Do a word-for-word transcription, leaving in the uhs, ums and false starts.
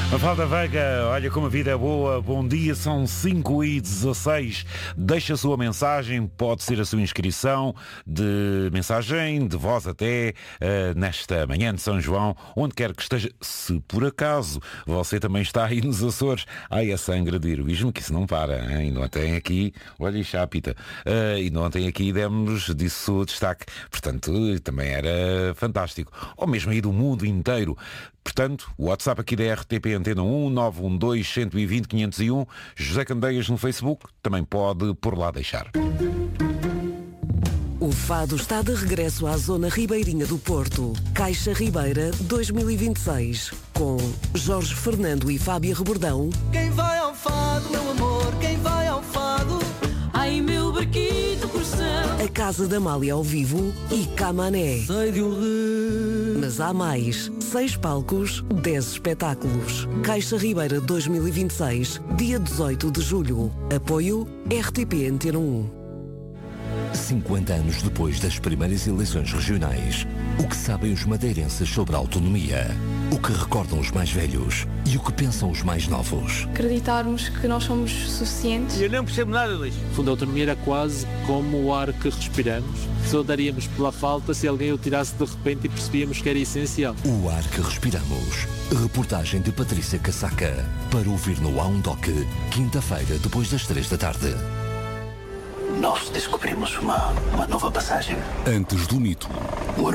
Mafalda Veiga, olha como a vida é boa, bom dia, são cinco e dezasseis, deixa a sua mensagem, pode ser a sua inscrição de mensagem, de voz até, uh, nesta manhã de São João, onde quer que esteja, se por acaso você também está aí nos Açores, ai a sangra de heroísmo, que isso não para, hein? E não tem aqui, olha isso apita, uh, e não tem aqui, demos disso destaque, portanto também era fantástico, ou mesmo aí do mundo inteiro. Portanto, o WhatsApp aqui da R T P Antena um, nove um dois, um dois zero, cinco zero um, José Candeias no Facebook, também pode por lá deixar. O fado está de regresso à zona ribeirinha do Porto. Caixa Ribeira dois mil e vinte e seis, com Jorge Fernando e Fábia Rebordão. Quem vai ao fado, meu amor, quem vai ao fado? Ai, meu barquito coração. A Casa da Amália ao vivo e Camané. Sei de um rio. Mas há mais. Seis palcos, dez espetáculos. Caixa Ribeira dois mil e vinte e seis, dia dezoito de julho. Apoio R T P Antena um. cinquenta anos depois das primeiras eleições regionais, o que sabem os madeirenses sobre a autonomia? O que recordam os mais velhos? E o que pensam os mais novos? Acreditarmos que nós somos suficientes. Eu não percebo nada disto. O Fundo da Autonomia era quase como o ar que respiramos. Só daríamos pela falta se alguém o tirasse de repente e percebíamos que era essencial. O ar que respiramos. Reportagem de Patrícia Casaca. Para ouvir no A um Doc, quinta-feira, depois das três da tarde. Nós descobrimos uma, uma nova passagem. Antes do mito.